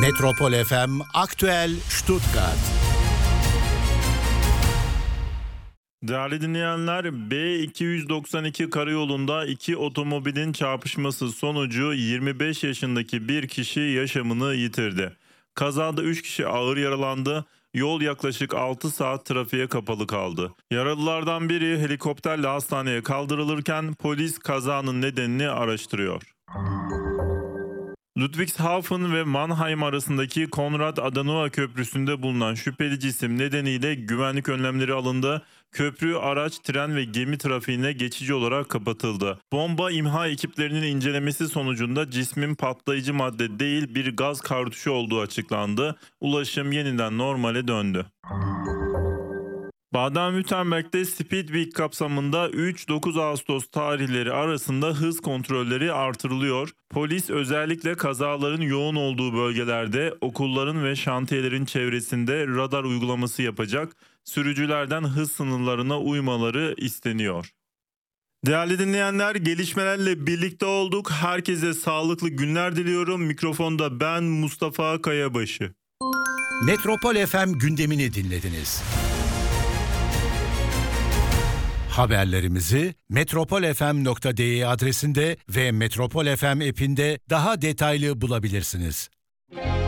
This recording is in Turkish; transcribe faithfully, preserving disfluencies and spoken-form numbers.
Metropol F M Aktüel Stuttgart. Değerli dinleyenler, B iki yüz doksan iki karayolunda iki otomobilin çarpışması sonucu yirmi beş yaşındaki bir kişi yaşamını yitirdi. Kazada üç kişi ağır yaralandı. Yol yaklaşık altı saat trafiğe kapalı kaldı. Yaralılardan biri helikopterle hastaneye kaldırılırken polis kazanın nedenini araştırıyor. Ludwigshafen ve Mannheim arasındaki Konrad Adenauer Köprüsü'nde bulunan şüpheli cisim nedeniyle güvenlik önlemleri alındı. Köprü, araç, tren ve gemi trafiğine geçici olarak kapatıldı. Bomba imha ekiplerinin incelemesi sonucunda cismin patlayıcı madde değil bir gaz kartuşu olduğu açıklandı. Ulaşım yeniden normale döndü. Baden-Württemberg'de Speed Week kapsamında üç dokuz Ağustos tarihleri arasında hız kontrolleri artırılıyor. Polis özellikle kazaların yoğun olduğu bölgelerde okulların ve şantiyelerin çevresinde radar uygulaması yapacak. Sürücülerden hız sınırlarına uymaları isteniyor. Değerli dinleyenler, gelişmelerle birlikte olduk. Herkese sağlıklı günler diliyorum. Mikrofonda ben Mustafa Kayabaşı. Metropol F M gündemini dinlediniz. Haberlerimizi metropol f m nokta d e adresinde ve Metropol F M app'inde daha detaylı bulabilirsiniz.